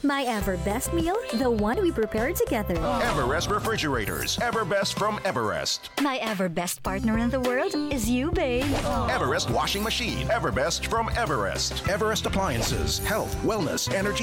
My Everbest meal, the one we prepared together. Everest refrigerators. Everbest from Everest. My Everbest partner in the world is you, babe. Everest washing machine. Everbest from Everest. Everest appliances. Health, wellness, energy.